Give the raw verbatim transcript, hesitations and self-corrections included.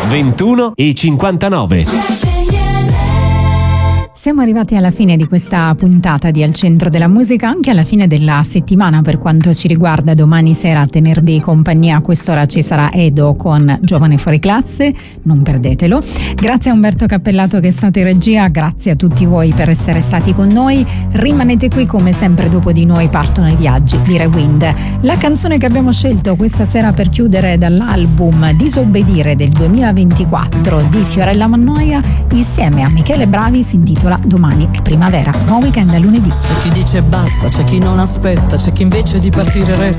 ventuno e cinquantanove. Siamo arrivati alla fine di questa puntata di Al Centro della Musica, anche alla fine della settimana per quanto ci riguarda. Domani sera a tenervi compagnia a quest'ora ci sarà Edo con Giovane Fuori Classe, non perdetelo. Grazie a Umberto Cappellato che è stato in regia, grazie a tutti voi per essere stati con noi. Rimanete qui, come sempre dopo di noi partono i viaggi di Rewind. La canzone che abbiamo scelto questa sera per chiudere dall'album Disobbedire del duemilaventiquattro di Fiorella Mannoia insieme a Michele Bravi si intitola Domani è primavera. Buon weekend a lunedì. C'è chi dice basta, c'è chi non aspetta, c'è chi invece di partire resta.